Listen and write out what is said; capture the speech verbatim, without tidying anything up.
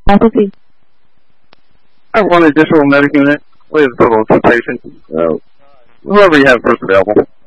Faculty. I have one additional medic unit. We have a total of two patients. Uh, whoever you have first available.